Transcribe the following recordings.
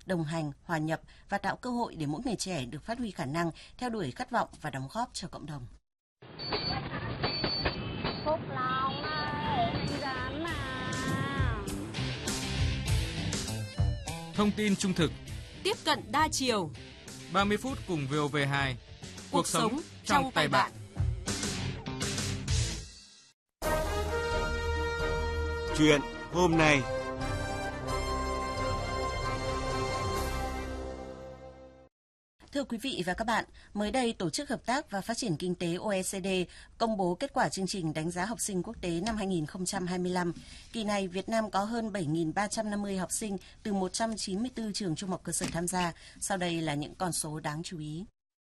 đồng hành, hòa nhập và tạo cơ hội để mỗi người trẻ được phát huy khả năng, theo đuổi khát vọng và đóng góp cho cộng đồng. Phúc Long ơi, anh Rán à. Thông tin trung thực, tiếp cận đa chiều. 30 phút cùng VOV2. Cuộc sống trong tay bạn. Chuyện hôm nay. Thưa quý vị và các bạn, mới đây Tổ chức Hợp tác và Phát triển Kinh tế OECD công bố kết quả chương trình đánh giá học sinh quốc tế năm 2025. Kỳ này, Việt Nam có hơn 7.350 học sinh từ 194 trường trung học cơ sở tham gia. Sau đây là những con số đáng chú ý.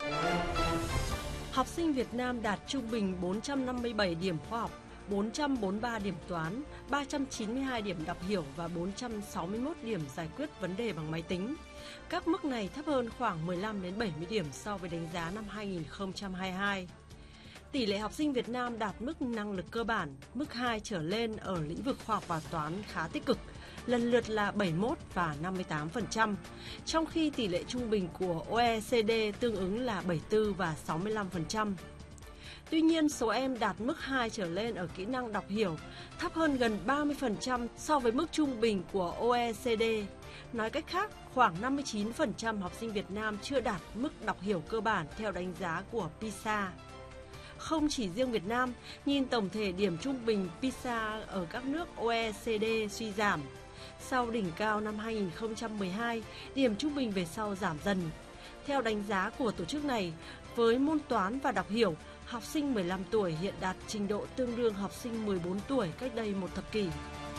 Học sinh Việt Nam đạt trung bình 457 điểm khoa học, 443 điểm toán, 392 điểm đọc hiểu và 461 điểm giải quyết vấn đề bằng máy tính. Các mức này thấp hơn khoảng 15 đến 70 điểm so với đánh giá năm 2022. Tỷ lệ học sinh Việt Nam đạt mức năng lực cơ bản, mức 2 trở lên ở lĩnh vực khoa học và toán khá tích cực, lần lượt là 71 và 58%, trong khi tỷ lệ trung bình của OECD tương ứng là 74 và 65%. Tuy nhiên, số em đạt mức 2 trở lên ở kỹ năng đọc hiểu thấp hơn gần 30% so với mức trung bình của OECD. Nói cách khác, khoảng 59% học sinh Việt Nam chưa đạt mức đọc hiểu cơ bản theo đánh giá của PISA. Không chỉ riêng Việt Nam, nhìn tổng thể điểm trung bình PISA ở các nước OECD suy giảm. Sau đỉnh cao năm 2012, điểm trung bình về sau giảm dần. Theo đánh giá của tổ chức này, với môn toán và đọc hiểu, học sinh 15 tuổi hiện đạt trình độ tương đương học sinh 14 tuổi cách đây một thập kỷ.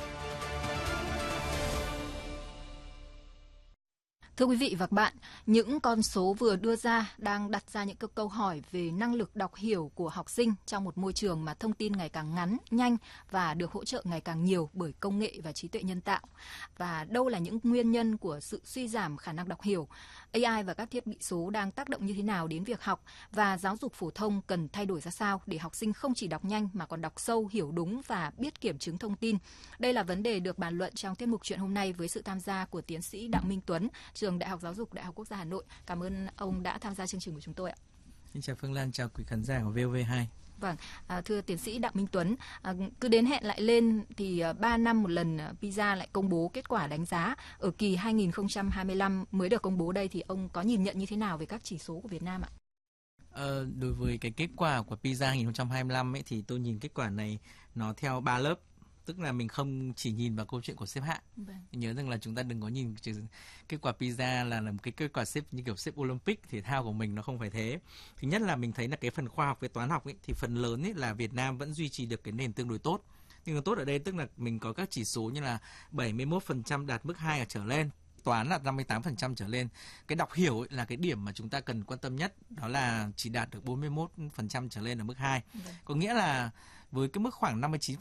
Thưa quý vị và các bạn, những con số vừa đưa ra đang đặt ra những câu hỏi về năng lực đọc hiểu của học sinh trong một môi trường mà thông tin ngày càng ngắn, nhanh và được hỗ trợ ngày càng nhiều bởi công nghệ và trí tuệ nhân tạo. Và đâu là những nguyên nhân của sự suy giảm khả năng đọc hiểu? AI và các thiết bị số đang tác động như thế nào đến việc học, và giáo dục phổ thông cần thay đổi ra sao để học sinh không chỉ đọc nhanh mà còn đọc sâu, hiểu đúng và biết kiểm chứng thông tin? Đây là vấn đề được bàn luận trong tiết mục Chuyện hôm nay với sự tham gia của tiến sĩ Đặng Minh Tuấn, trường Đại học Giáo dục Đại học Quốc gia Hà Nội. Cảm ơn ông đã tham gia chương trình của chúng tôi ạ. Xin chào Phương Lan, chào quý khán giả của VOV2. Vâng, thưa tiến sĩ Đặng Minh Tuấn, cứ đến hẹn lại lên thì 3 năm một lần PISA lại công bố kết quả đánh giá. Ở kỳ 2025 mới được công bố đây thì ông có nhìn nhận như thế nào về các chỉ số của Việt Nam ạ? Đối với cái kết quả của PISA 2025 ấy, thì tôi nhìn kết quả này nó theo 3 lớp. Tức là mình không chỉ nhìn vào câu chuyện của xếp hạng. Nhớ rằng là chúng ta đừng có nhìn kết quả PISA là một cái kết quả xếp như kiểu xếp Olympic thể thao của mình, nó không phải thế. Thứ nhất là mình thấy là cái phần khoa học với toán học ấy, thì phần lớn ấy là Việt Nam vẫn duy trì được cái nền tương đối tốt. Nhưng mà tốt ở đây tức là mình có các chỉ số như là 71% đạt mức 2 trở lên, toán là 58% trở lên. Cái đọc hiểu ấy là cái điểm mà chúng ta cần quan tâm nhất, đó là chỉ đạt được 41% trở lên ở mức 2. Có nghĩa là với cái mức khoảng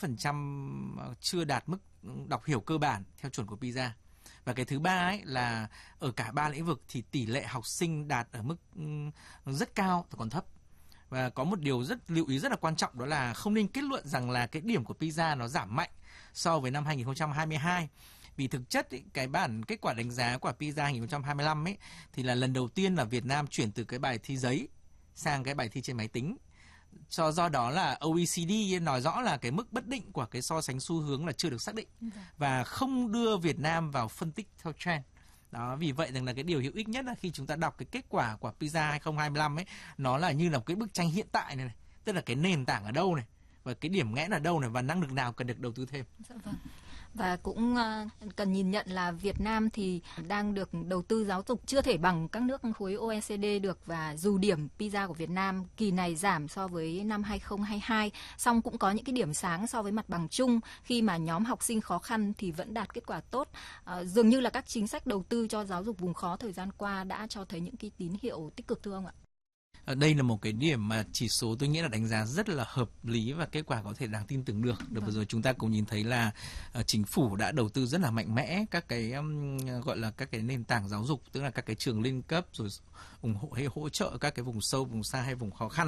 59% chưa đạt mức đọc hiểu cơ bản theo chuẩn của PISA. Và cái thứ ba ấy là ở cả ba lĩnh vực thì tỷ lệ học sinh đạt ở mức rất cao còn thấp. Và có một điều lưu ý rất là quan trọng, đó là không nên kết luận rằng là cái điểm của PISA nó giảm mạnh so với năm 2022. Vì thực chất ý, cái bản kết quả đánh giá của PISA 2025 ấy, thì là lần đầu tiên là Việt Nam chuyển từ cái bài thi giấy sang cái bài thi trên máy tính. Do đó là OECD nói rõ là cái mức bất định của cái so sánh xu hướng là chưa được xác định và không đưa Việt Nam vào phân tích theo trend. Đó, vì vậy rằng là cái điều hữu ích nhất là khi chúng ta đọc cái kết quả của PISA 2025 ấy, nó là như là một cái bức tranh hiện tại này, tức là cái nền tảng ở đâu này, và cái điểm nghẽn ở đâu này, và năng lực nào cần được đầu tư thêm. Dạ vâng. Và cũng cần nhìn nhận là Việt Nam thì đang được đầu tư giáo dục chưa thể bằng các nước khối OECD được, và dù điểm PISA của Việt Nam kỳ này giảm so với năm 2022, song cũng có những cái điểm sáng so với mặt bằng chung khi mà nhóm học sinh khó khăn thì vẫn đạt kết quả tốt. Dường như là các chính sách đầu tư cho giáo dục vùng khó thời gian qua đã cho thấy những cái tín hiệu tích cực, thưa ông ạ. Đây là một cái điểm mà chỉ số tôi nghĩ là đánh giá rất là hợp lý và kết quả có thể đáng tin tưởng được. Vừa rồi chúng ta cũng nhìn thấy là chính phủ đã đầu tư rất là mạnh mẽ các cái gọi là các cái nền tảng giáo dục, tức là các cái trường liên cấp, rồi ủng hộ hay hỗ trợ các cái vùng sâu, vùng xa hay vùng khó khăn.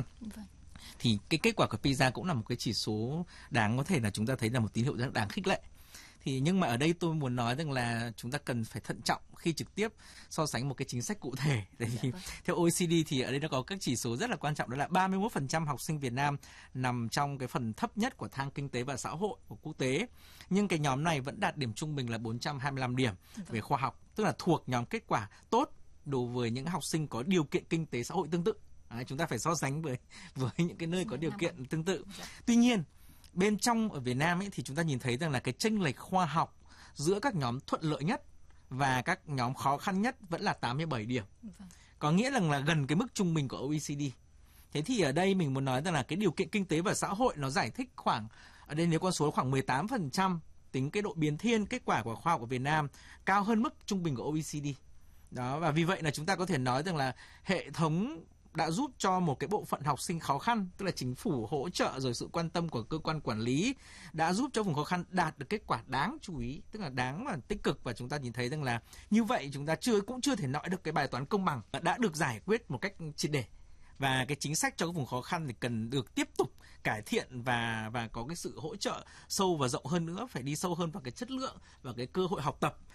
Thì cái kết quả của PISA cũng là một cái chỉ số đáng có thể là chúng ta thấy là một tín hiệu rất đáng khích lệ. Thì nhưng mà ở đây tôi muốn nói rằng là chúng ta cần phải thận trọng khi trực tiếp so sánh một cái chính sách cụ thể. Tại vì theo OECD thì ở đây nó có các chỉ số rất là quan trọng, đó là 31% học sinh Việt Nam nằm trong cái phần thấp nhất của thang kinh tế và xã hội của quốc tế. Nhưng cái nhóm này vẫn đạt điểm trung bình là 425 điểm về khoa học, tức là thuộc nhóm kết quả tốt đối với những học sinh có điều kiện kinh tế xã hội tương tự. Chúng ta phải so sánh với những cái nơi có điều kiện tương tự. Tuy nhiên, bên trong ở Việt Nam ấy, thì chúng ta nhìn thấy rằng là cái chênh lệch khoa học giữa các nhóm thuận lợi nhất và các nhóm khó khăn nhất vẫn là 87 điểm. Có nghĩa là gần cái mức trung bình của OECD. Thế thì ở đây mình muốn nói rằng là cái điều kiện kinh tế và xã hội nó giải thích khoảng, ở đây nếu con số khoảng 18%, tính cái độ biến thiên kết quả của khoa học của Việt Nam cao hơn mức trung bình của OECD. Đó, và vì vậy là chúng ta có thể nói rằng là hệ thống đã giúp cho một cái bộ phận học sinh khó khăn, tức là chính phủ hỗ trợ rồi sự quan tâm của cơ quan quản lý đã giúp cho vùng khó khăn đạt được kết quả đáng chú ý, tức là đáng và tích cực. Và chúng ta nhìn thấy rằng là như vậy chúng ta cũng chưa thể nói được cái bài toán công bằng đã được giải quyết một cách triệt để. Và cái chính sách cho các vùng khó khăn thì cần được tiếp tục cải thiện và có cái sự hỗ trợ sâu và rộng hơn nữa, phải đi sâu hơn vào cái chất lượng và cái cơ hội học tập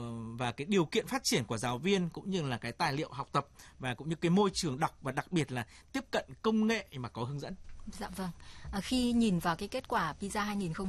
và cái điều kiện phát triển của giáo viên, cũng như là cái tài liệu học tập và cũng như cái môi trường đọc, và đặc biệt là tiếp cận công nghệ mà có hướng dẫn. Dạ vâng. Khi nhìn vào cái kết quả PISA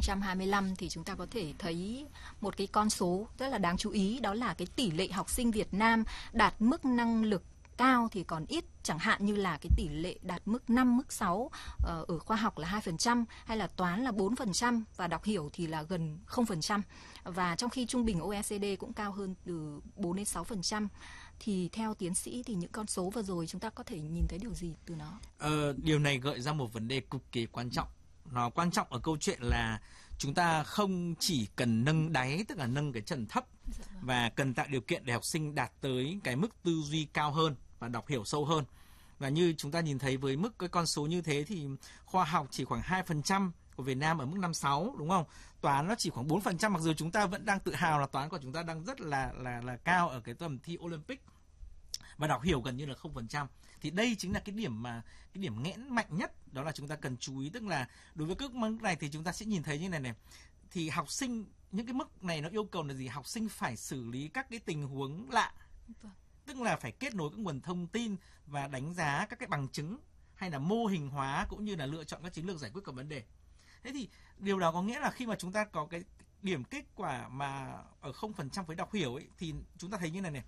2025 thì chúng ta có thể thấy một cái con số rất là đáng chú ý, đó là cái tỷ lệ học sinh Việt Nam đạt mức năng lực cao thì còn ít, chẳng hạn như là cái tỷ lệ đạt mức 5, mức 6 ở khoa học là 2%, hay là toán là 4% và đọc hiểu thì là gần 0%. Và trong khi trung bình OECD cũng cao hơn từ 4 đến 6%. Thì theo tiến sĩ thì những con số vừa rồi chúng ta có thể nhìn thấy điều gì từ nó? Điều này gợi ra một vấn đề cực kỳ quan trọng. Nó quan trọng ở câu chuyện là chúng ta không chỉ cần nâng đáy, tức là nâng cái trần thấp, và cần tạo điều kiện để học sinh đạt tới cái mức tư duy cao hơn và đọc hiểu sâu hơn. Và như chúng ta nhìn thấy với mức cái con số như thế thì khoa học chỉ khoảng 2% của Việt Nam ở mức 5-6, đúng không? Toán nó chỉ khoảng 4%, mặc dù chúng ta vẫn đang tự hào là toán của chúng ta đang rất là cao ở cái tầm thi Olympic, và đọc hiểu gần như là 0%. Thì đây chính là cái điểm nghẽn mạnh nhất, đó là chúng ta cần chú ý. Tức là đối với các mức này thì chúng ta sẽ nhìn thấy như này, thì học sinh, những cái mức này nó yêu cầu là gì? Học sinh phải xử lý các cái tình huống lạ, tức là phải kết nối các nguồn thông tin và đánh giá các cái bằng chứng, hay là mô hình hóa, cũng như là lựa chọn các chiến lược giải quyết các vấn đề. Thế thì điều đó có nghĩa là khi mà chúng ta có cái điểm kết quả mà ở 0% với đọc hiểu ấy, thì chúng ta thấy như này.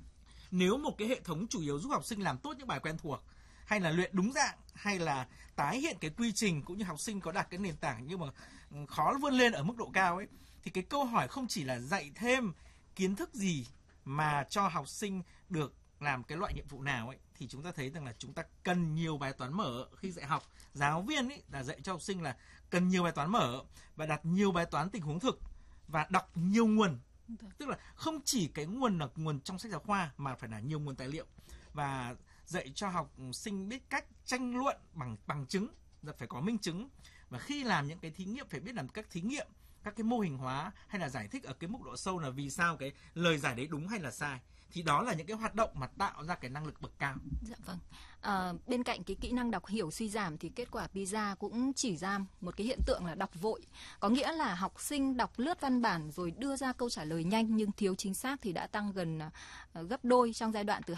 Nếu một cái hệ thống chủ yếu giúp học sinh làm tốt những bài quen thuộc, hay là luyện đúng dạng, hay là tái hiện cái quy trình, cũng như học sinh có đạt cái nền tảng nhưng mà khó vươn lên ở mức độ cao ấy, thì cái câu hỏi không chỉ là dạy thêm kiến thức gì mà cho học sinh được làm cái loại nhiệm vụ nào ấy, thì chúng ta thấy rằng là chúng ta cần nhiều bài toán mở khi dạy học. Giáo viên ấy là dạy cho học sinh là cần nhiều bài toán mở và đặt nhiều bài toán tình huống thực và đọc nhiều nguồn. Tức là không chỉ cái nguồn là nguồn trong sách giáo khoa mà phải là nhiều nguồn tài liệu, và dạy cho học sinh biết cách tranh luận bằng chứng, phải có minh chứng, và khi làm những cái thí nghiệm phải biết làm các thí nghiệm, các cái mô hình hóa, hay là giải thích ở cái mức độ sâu là vì sao cái lời giải đấy đúng hay là sai. Thì đó là những cái hoạt động mà tạo ra cái năng lực bậc cao. Dạ vâng. Bên cạnh cái kỹ năng đọc hiểu suy giảm thì kết quả PISA cũng chỉ ra một cái hiện tượng là đọc vội. Có nghĩa là học sinh đọc lướt văn bản rồi đưa ra câu trả lời nhanh nhưng thiếu chính xác thì đã tăng gần gấp đôi trong giai đoạn từ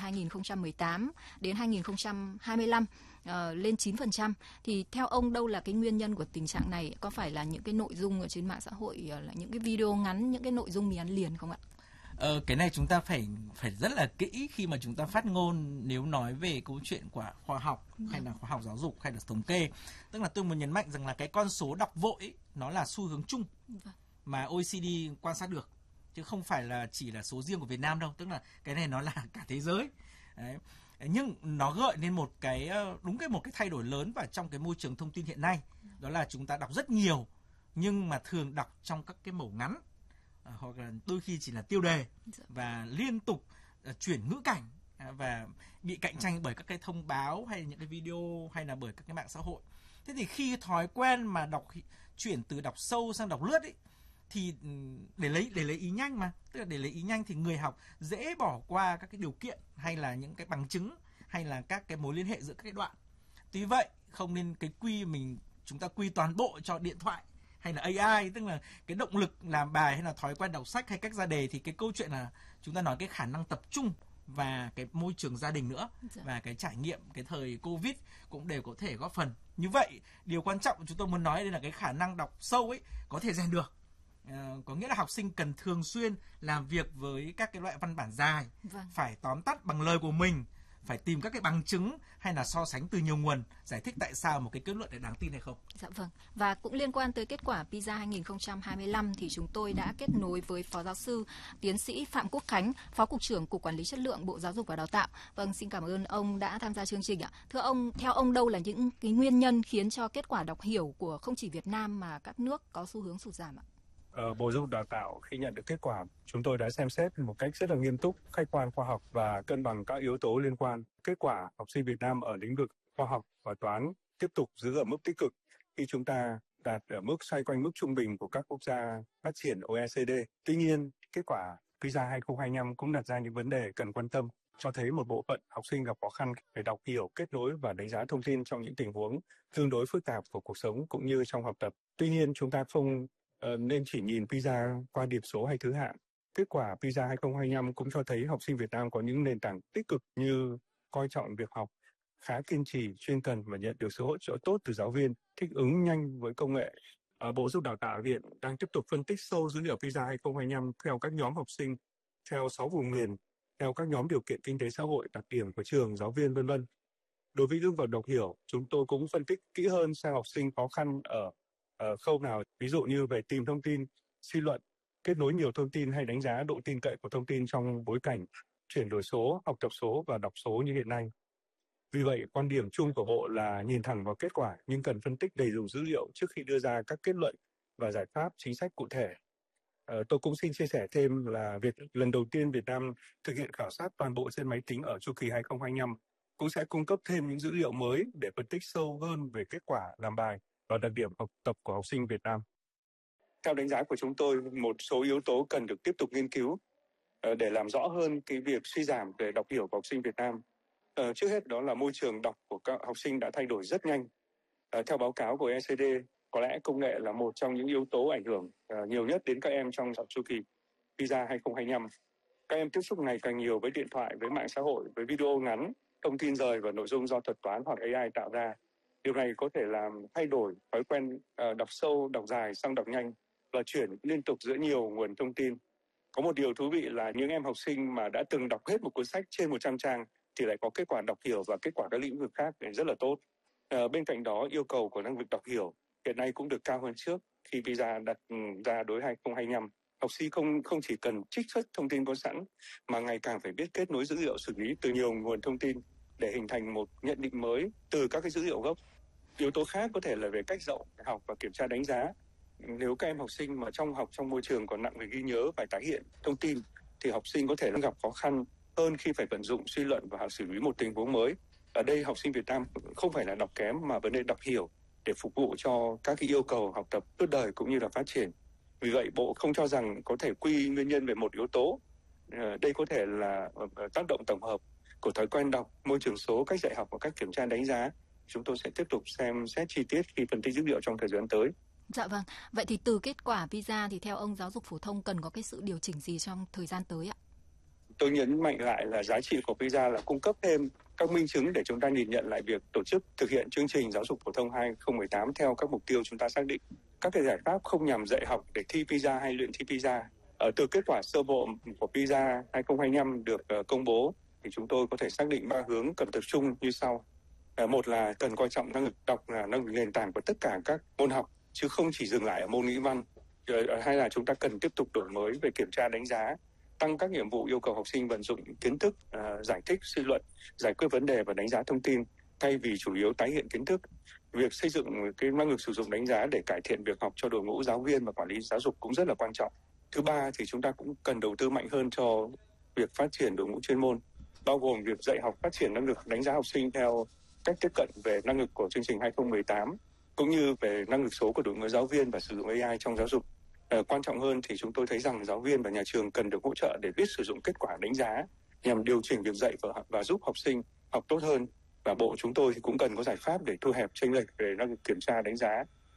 2018 đến 2025. Lên 9%. Thì theo ông đâu là cái nguyên nhân của tình trạng này? Có phải là những cái nội dung ở trên mạng xã hội, là những cái video ngắn, những cái nội dung mì ăn liền không ạ? Cái này chúng ta phải rất là kỹ khi mà chúng ta phát ngôn nếu nói về câu chuyện của khoa học hay là khoa học giáo dục hay là thống kê. Tức là tôi muốn nhấn mạnh rằng là cái con số đọc vội ấy, nó là xu hướng chung mà OECD quan sát được, chứ không phải là chỉ là số riêng của Việt Nam đâu. Tức là cái này nó là cả thế giới. Đấy. Nhưng nó gợi nên một cái thay đổi lớn vào trong cái môi trường thông tin hiện nay, đó là chúng ta đọc rất nhiều nhưng mà thường đọc trong các cái mẩu ngắn, hoặc là đôi khi chỉ là tiêu đề, và liên tục chuyển ngữ cảnh, và bị cạnh tranh bởi các cái thông báo hay những cái video, hay là bởi các cái mạng xã hội. Thế thì khi thói quen mà chuyển từ đọc sâu sang đọc lướt ấy, thì để lấy ý nhanh mà, tức là để lấy ý nhanh thì người học dễ bỏ qua các cái điều kiện, hay là những cái bằng chứng, hay là các cái mối liên hệ giữa các cái đoạn. Tuy vậy không nên chúng ta quy toàn bộ cho điện thoại hay là AI, tức là cái động lực làm bài hay là thói quen đọc sách hay cách ra đề, thì cái câu chuyện là chúng ta nói cái khả năng tập trung và cái môi trường gia đình nữa, và cái trải nghiệm cái thời Covid cũng đều có thể góp phần. Như vậy, điều quan trọng chúng tôi muốn nói đây là cái khả năng đọc sâu ấy có thể rèn được. Có nghĩa là học sinh cần thường xuyên làm việc với các cái loại văn bản dài, phải tóm tắt bằng lời của mình, phải tìm các cái bằng chứng hay là so sánh từ nhiều nguồn, giải thích tại sao một cái kết luận để đáng tin hay không. Dạ vâng. Và cũng liên quan tới kết quả PISA 2025 thì chúng tôi đã kết nối với Phó Giáo sư Tiến sĩ Phạm Quốc Khánh, Phó Cục trưởng Cục Quản lý Chất lượng Bộ Giáo dục và Đào tạo. Vâng, xin cảm ơn ông đã tham gia chương trình ạ. Thưa ông, theo ông đâu là những cái nguyên nhân khiến cho kết quả đọc hiểu của không chỉ Việt Nam mà các nước có xu hướng sụt giảm ạ? Bộ Giáo dục Đào tạo khi nhận được kết quả, chúng tôi đã xem xét một cách rất là nghiêm túc, khách quan, khoa học và cân bằng các yếu tố liên quan. Kết quả học sinh Việt Nam ở lĩnh vực khoa học và toán tiếp tục giữ ở mức tích cực khi chúng ta đạt ở mức xoay quanh mức trung bình của các quốc gia phát triển OECD. Tuy nhiên, kết quả PISA 2025 cũng đặt ra những vấn đề cần quan tâm, cho thấy một bộ phận học sinh gặp khó khăn về đọc hiểu, kết nối và đánh giá thông tin trong những tình huống tương đối phức tạp của cuộc sống cũng như trong học tập. Tuy nhiên, chúng ta không nên chỉ nhìn PISA qua điểm số hay thứ hạng. Kết quả PISA 2025 cũng cho thấy học sinh Việt Nam có những nền tảng tích cực như coi trọng việc học, khá kiên trì, chuyên cần và nhận được sự hỗ trợ tốt từ giáo viên, thích ứng nhanh với công nghệ. Bộ Giáo dục Đào tạo hiện đang tiếp tục phân tích sâu dữ liệu PISA 2025 theo các nhóm học sinh, theo 6 vùng miền, theo các nhóm điều kiện kinh tế xã hội, đặc điểm của trường, giáo viên, v.v. Đối với lĩnh vực đọc hiểu, chúng tôi cũng phân tích kỹ hơn xem học sinh khó khăn ở khâu nào, ví dụ như về tìm thông tin, suy luận, kết nối nhiều thông tin hay đánh giá độ tin cậy của thông tin trong bối cảnh chuyển đổi số, học tập số và đọc số như hiện nay. Vì vậy, quan điểm chung của Bộ là nhìn thẳng vào kết quả nhưng cần phân tích đầy đủ dữ liệu trước khi đưa ra các kết luận và giải pháp chính sách cụ thể. Tôi cũng xin chia sẻ thêm là lần đầu tiên Việt Nam thực hiện khảo sát toàn bộ trên máy tính ở chu kỳ 2025 cũng sẽ cung cấp thêm những dữ liệu mới để phân tích sâu hơn về kết quả làm bài và đặc điểm học tập của học sinh Việt Nam. Theo đánh giá của chúng tôi, một số yếu tố cần được tiếp tục nghiên cứu để làm rõ hơn cái việc suy giảm về đọc hiểu của học sinh Việt Nam. Trước hết đó là môi trường đọc của các học sinh đã thay đổi rất nhanh. Theo báo cáo của OECD, có lẽ công nghệ là một trong những yếu tố ảnh hưởng nhiều nhất đến các em trong chu kỳ PISA 2025. Các em tiếp xúc ngày càng nhiều với điện thoại, với mạng xã hội, với video ngắn, thông tin rời và nội dung do thuật toán hoặc AI tạo ra. Điều này có thể làm thay đổi thói quen đọc sâu, đọc dài sang đọc nhanh và chuyển liên tục giữa nhiều nguồn thông tin. Có một điều thú vị là những em học sinh mà đã từng đọc hết một cuốn sách trên 100 trang thì lại có kết quả đọc hiểu và kết quả các lĩnh vực khác rất là tốt. Bên cạnh đó, yêu cầu của năng lực đọc hiểu hiện nay cũng được cao hơn trước khi PISA đặt ra đối 2025. Học sinh không chỉ cần trích xuất thông tin có sẵn mà ngày càng phải biết kết nối dữ liệu xử lý từ nhiều nguồn thông tin để hình thành một nhận định mới từ các cái dữ liệu gốc. Yếu tố khác có thể là về cách dạy học và kiểm tra đánh giá. Nếu các em học sinh mà trong môi trường còn nặng về ghi nhớ và tái hiện thông tin thì học sinh có thể gặp khó khăn hơn khi phải vận dụng suy luận và xử lý một tình huống mới. Ở đây học sinh Việt Nam không phải là đọc kém mà vấn đề đọc hiểu để phục vụ cho các cái yêu cầu học tập suốt đời cũng như là phát triển. Vì vậy, Bộ không cho rằng có thể quy nguyên nhân về một yếu tố. Đây có thể là tác động tổng hợp của thói quen đọc, môi trường số, cách dạy học và cách kiểm tra đánh giá. Chúng tôi sẽ tiếp tục xem xét chi tiết khi phân tích dữ liệu trong thời gian tới. Dạ vâng. Vậy thì từ kết quả PISA thì theo ông giáo dục phổ thông cần có cái sự điều chỉnh gì trong thời gian tới ạ? Tôi nhấn mạnh lại là giá trị của PISA là cung cấp thêm các minh chứng để chúng ta nhìn nhận lại việc tổ chức thực hiện chương trình giáo dục phổ thông 2018 theo các mục tiêu chúng ta xác định. Các cái giải pháp không nhằm dạy học để thi PISA hay luyện thi PISA. Từ kết quả sơ bộ của PISA 2025 được công bố thì chúng tôi có thể xác định 3 hướng cần tập trung như sau. Một là cần coi trọng năng lực đọc là năng lực nền tảng của tất cả các môn học chứ không chỉ dừng lại ở môn ngữ văn. Hay là chúng ta cần tiếp tục đổi mới về kiểm tra đánh giá, tăng các nhiệm vụ yêu cầu học sinh vận dụng kiến thức, giải thích, suy luận, giải quyết vấn đề và đánh giá thông tin thay vì chủ yếu tái hiện kiến thức. Việc xây dựng cái năng lực sử dụng đánh giá để cải thiện việc học cho đội ngũ giáo viên và quản lý giáo dục cũng rất là quan trọng. Thứ ba thì chúng ta cũng cần đầu tư mạnh hơn cho việc phát triển đội ngũ chuyên môn, bao gồm việc dạy học phát triển năng lực đánh giá học sinh theo cách tiếp cận về năng lực của chương trình 2018 cũng như về năng lực số của đội ngũ giáo viên và sử dụng AI trong giáo dục. Quan trọng hơn thì chúng tôi thấy rằng giáo viên và nhà trường cần được hỗ trợ để biết sử dụng kết quả đánh giá nhằm điều chỉnh việc dạy và giúp học sinh học tốt hơn. Và Bộ chúng tôi thì cũng cần có giải pháp để thu hẹp chênh lệch về năng lực kiểm tra đánh giá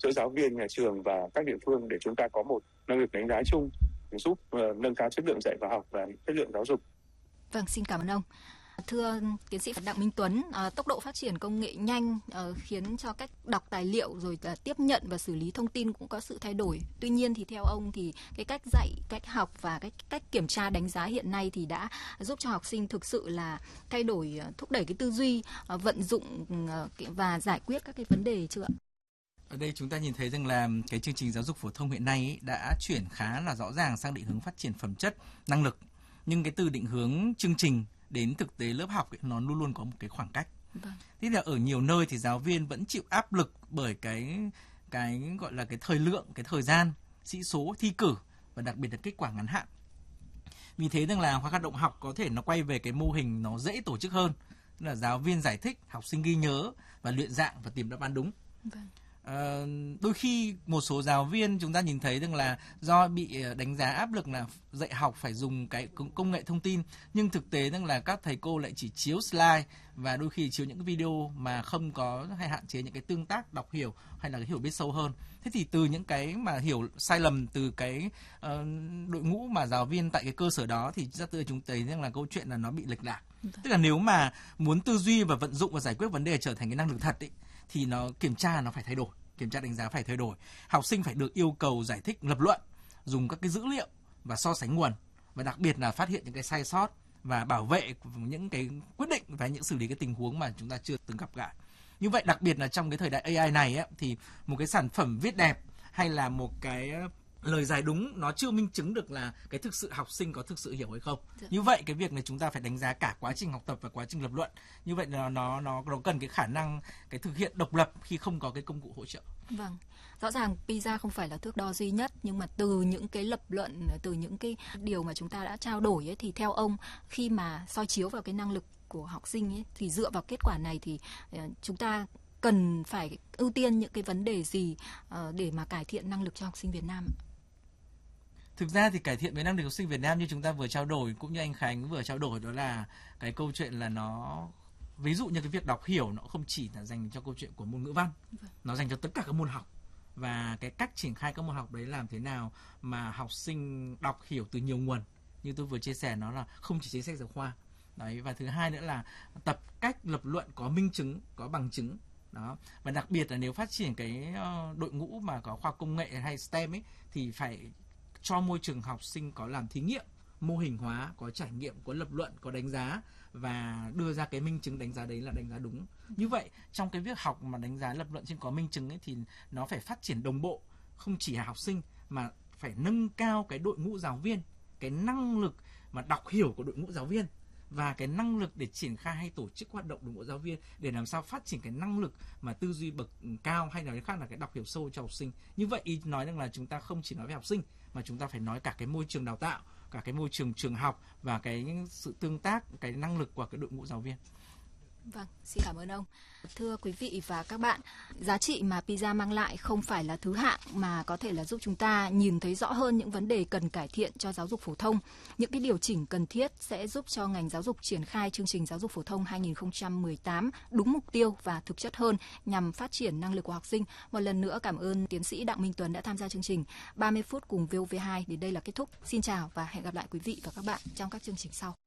giữa giáo viên, nhà trường và các địa phương để chúng ta có một năng lực đánh giá chung giúp nâng cao chất lượng dạy và học và chất lượng giáo dục. Vâng, xin cảm ơn ông. Thưa tiến sĩ Đặng Minh Tuấn, tốc độ phát triển công nghệ nhanh khiến cho cách đọc tài liệu rồi tiếp nhận và xử lý thông tin cũng có sự thay đổi. Tuy nhiên thì theo ông thì cái cách dạy, cách học và cái cách kiểm tra đánh giá hiện nay thì đã giúp cho học sinh thực sự là thay đổi, thúc đẩy cái tư duy, vận dụng và giải quyết các cái vấn đề chưa ạ? Ở đây chúng ta nhìn thấy rằng là cái chương trình giáo dục phổ thông hiện nay đã chuyển khá là rõ ràng sang định hướng phát triển phẩm chất, năng lực. Nhưng cái từ định hướng chương trình đến thực tế lớp học nó luôn luôn có một cái khoảng cách. Thế là ở nhiều nơi thì giáo viên vẫn chịu áp lực bởi cái gọi là cái thời lượng, cái thời gian, sĩ số, thi cử và đặc biệt là kết quả ngắn hạn. Vì thế rằng là hoạt động học có thể nó quay về cái mô hình nó dễ tổ chức hơn, tức là giáo viên giải thích, học sinh ghi nhớ và luyện dạng và tìm đáp án đúng. Đôi khi một số giáo viên chúng ta nhìn thấy rằng là do bị đánh giá áp lực là dạy học phải dùng cái công nghệ thông tin, nhưng thực tế rằng là các thầy cô lại chỉ chiếu slide và đôi khi chiếu những cái video mà không có hay hạn chế những cái tương tác đọc hiểu hay là cái hiểu biết sâu hơn. Thế thì từ những cái mà hiểu sai lầm từ cái đội ngũ mà giáo viên tại cái cơ sở đó thì chúng thấy rằng là câu chuyện là nó bị lệch lạc. Tức là nếu mà muốn tư duy và vận dụng và giải quyết vấn đề trở thành cái năng lực thật ấy, thì nó kiểm tra nó phải thay đổi, kiểm tra đánh giá phải thay đổi. Học sinh phải được yêu cầu giải thích lập luận, dùng các cái dữ liệu và so sánh nguồn, và đặc biệt là phát hiện những cái sai sót và bảo vệ những cái quyết định và những xử lý cái tình huống mà chúng ta chưa từng gặp lại. Như vậy đặc biệt là trong cái thời đại AI này ấy, thì một cái sản phẩm viết đẹp hay là một cái lời giải đúng nó chưa minh chứng được là cái thực sự học sinh có thực sự hiểu hay không. Như vậy cái việc này chúng ta phải đánh giá cả quá trình học tập và quá trình lập luận. Như vậy là nó cần cái khả năng cái thực hiện độc lập khi không có cái công cụ hỗ trợ. Vâng. Rõ ràng PISA không phải là thước đo duy nhất, nhưng mà từ những cái lập luận, từ những cái điều mà chúng ta đã trao đổi ấy, thì theo ông khi mà soi chiếu vào cái năng lực của học sinh ấy, thì dựa vào kết quả này thì chúng ta cần phải ưu tiên những cái vấn đề gì để mà cải thiện năng lực cho học sinh Việt Nam? Thực ra thì cải thiện với năng lực học sinh Việt Nam như chúng ta vừa trao đổi, cũng như anh Khánh vừa trao đổi, đó là cái câu chuyện là nó, ví dụ như cái việc đọc hiểu nó không chỉ là dành cho câu chuyện của môn ngữ văn, nó dành cho tất cả các môn học. Và cái cách triển khai các môn học đấy làm thế nào mà học sinh đọc hiểu từ nhiều nguồn, như tôi vừa chia sẻ, nó là không chỉ chính sách giáo khoa. Đấy, và thứ hai nữa là tập cách lập luận có minh chứng, có bằng chứng. Đó. Và đặc biệt là nếu phát triển cái đội ngũ mà có khoa công nghệ hay STEM ấy, thì phải cho môi trường học sinh có làm thí nghiệm, mô hình hóa, có trải nghiệm, có lập luận, có đánh giá và đưa ra cái minh chứng đánh giá đấy là đánh giá đúng. Như vậy trong cái việc học mà đánh giá lập luận trên có minh chứng ấy thì nó phải phát triển đồng bộ, không chỉ là học sinh mà phải nâng cao cái đội ngũ giáo viên, cái năng lực mà đọc hiểu của đội ngũ giáo viên và cái năng lực để triển khai hay tổ chức hoạt động đội ngũ giáo viên để làm sao phát triển cái năng lực mà tư duy bậc cao, hay nói khác là cái đọc hiểu sâu cho học sinh. Như vậy ý nói rằng là chúng ta không chỉ nói về học sinh mà chúng ta phải nói cả cái môi trường đào tạo, cả cái môi trường trường học và cái sự tương tác, cái năng lực của cái đội ngũ giáo viên. Vâng, xin cảm ơn ông. Thưa quý vị và các bạn, giá trị mà PISA mang lại không phải là thứ hạng mà có thể là giúp chúng ta nhìn thấy rõ hơn những vấn đề cần cải thiện cho giáo dục phổ thông. Những cái điều chỉnh cần thiết sẽ giúp cho ngành giáo dục triển khai chương trình giáo dục phổ thông 2018 đúng mục tiêu và thực chất hơn nhằm phát triển năng lực của học sinh. Một lần nữa cảm ơn tiến sĩ Đặng Minh Tuấn đã tham gia chương trình 30 phút cùng VOV2. Đến đây là kết thúc. Xin chào và hẹn gặp lại quý vị và các bạn trong các chương trình sau.